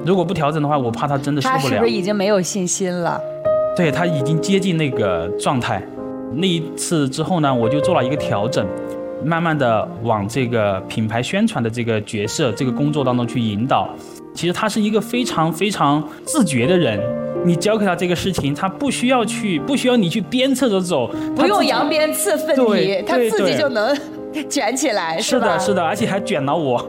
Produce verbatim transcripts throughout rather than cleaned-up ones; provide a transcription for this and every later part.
如果不调整的话，我怕他真的受不了。 他是不是已经没有信心了？ 对，他已经接近那个状态。那一次之后呢，我就做了一个调整，慢慢的往这个品牌宣传的这个角色、这个工作当中去引导。其实他是一个非常非常自觉的人，你教给他这个事情，他不需要去，不需要你去鞭策着走， 不用扬鞭刺奋蹄，他自己就能卷起来， 是的，是的，而且还卷了我。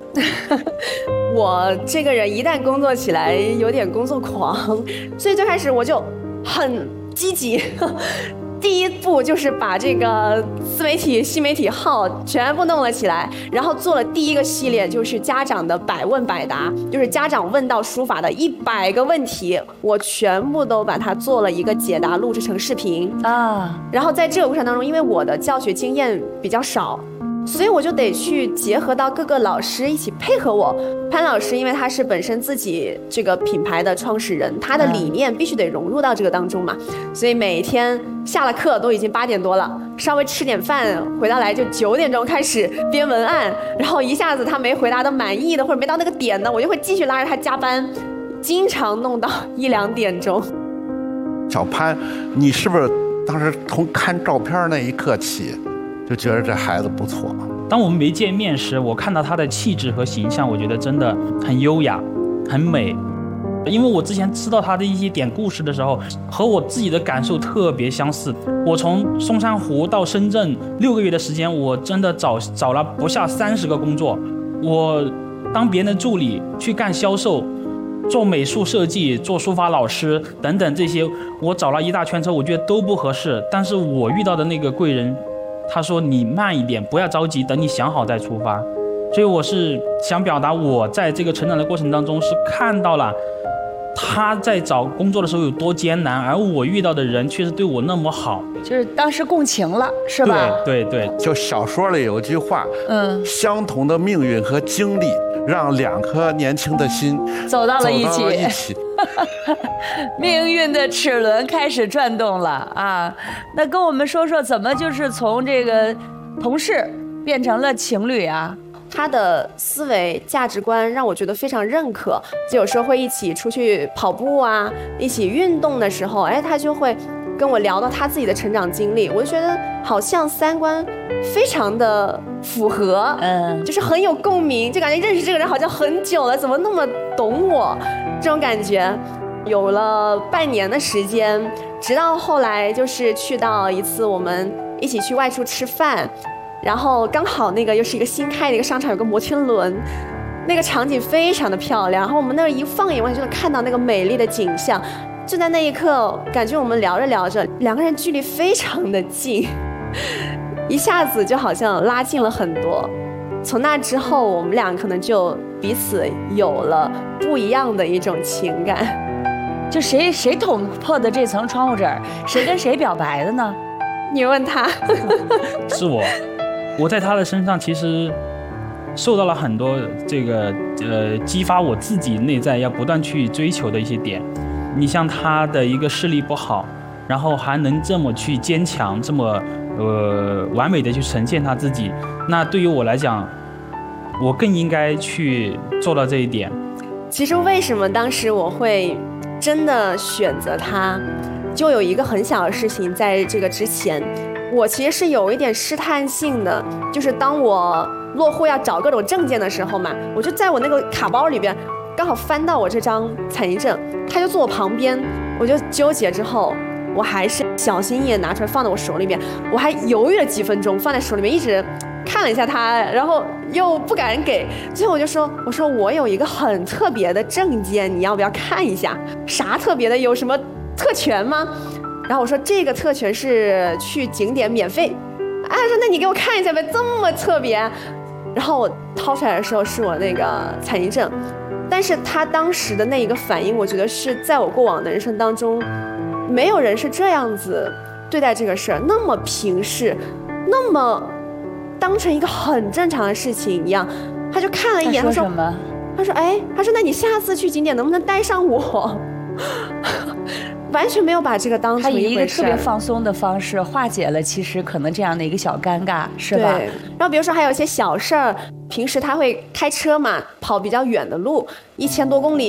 我这个人一旦工作起来，有点工作狂，所以最开始我就很积极。第一步就是把这个自媒体、新媒体号全部弄了起来，然后做了第一个系列，就是家长的百问百答，就是家长问到书法的一百个问题，我全部都把它做了一个解答，录制成视频啊。然后在这个过程当中，因为我的教学经验比较少，所以我就得去结合到各个老师一起配合我。潘老师因为他是本身自己这个品牌的创始人，他的理念必须得融入到这个当中嘛，所以每天下了课都已经八点多了，稍微吃点饭回到来就九点钟开始编文案，然后一下子他没回答的满意的或者没到那个点的，我就会继续拉着他加班，经常弄到一两点钟。 小潘，你是不是当时从看照片那一刻起就觉得这孩子不错？ 当我们没见面时，我看到他的气质和形象，我觉得真的很优雅，很美。因为我之前知道他的一些点故事的时候，和我自己的感受特别相似。我从松山湖到深圳六个月的时间，我真的找找了不下三十个工作。我当别人的助理，去干销售，做美术设计，做书法老师等等这些，我找了一大圈之后，我觉得都不合适。但是我遇到的那个贵人，他说你慢一点，不要着急，等你想好再出发。所以我是想表达，我在这个成长的过程当中是看到了他在找工作的时候有多艰难，而我遇到的人却是对我那么好， 就是当时共情了，是吧？ 对对对， 就小说里有句话，嗯，相同的命运和经历让两颗年轻的心走到了一起。 走到了一起命运的齿轮开始转动了啊！那跟我们说说，怎么就是从这个同事变成了情侣啊？ 他的思维价值观让我觉得非常认可，就有时候会一起出去跑步啊，一起运动的时候，哎，他就会跟我聊到他自己的成长经历，我就觉得好像三观非常的符合，嗯，就是很有共鸣，就感觉认识这个人好像很久了，怎么那么懂我，这种感觉。有了半年的时间，直到后来就是去到一次我们一起去外出吃饭，然后刚好那个又是一个新开的一个商场，有个摩天轮，那个场景非常的漂亮，然后我们那儿一放眼望去就能看到那个美丽的景象。就在那一刻，感觉我们聊着聊着，两个人距离非常的近，一下子就好像拉近了很多。从那之后，我们俩可能就彼此有了不一样的一种情感。 就谁谁捅破的这层窗户纸，谁跟谁表白的呢？ 你问他。 是我，我在他的身上其实受到了很多这个呃激发我自己内在要不断去追求的一些点。你像他的一个视力不好，然后还能这么去坚强，这么呃完美的去呈现他自己，那对于我来讲，我更应该去做到这一点。 其实为什么当时我会真的选择他，就有一个很小的事情，在这个之前，我其实是有一点试探性的，就是当我落户要找各种证件的时候嘛，我就在我那个卡包里边刚好翻到我这张残疾证，他就坐我旁边，我就纠结，之后我还是小心翼翼拿出来放在我手里面，我还犹豫了几分钟，放在手里面一直看了一下他，然后又不敢给，最后我就说，我说我有一个很特别的证件，你要不要看一下？啥特别的？有什么特权吗？然后我说这个特权是去景点免费。啊，说那你给我看一下呗，这么特别。然后我掏出来的时候是我那个残疾证，但是他当时的那一个反应，我觉得是在我过往的人生当中，没有人是这样子对待这个事儿，那么平视，那么当成一个很正常的事情一样。他就看了一眼， 他说什么？ 他说：“哎，他说那你下次去景点能不能带上我？”完全没有把这个当成一回事。他以一个特别放松的方式化解了其实可能这样的一个小尴尬，是吧？ 对。然后比如说还有一些小事儿，平时他会开车嘛，跑比较远的路，一千多公里。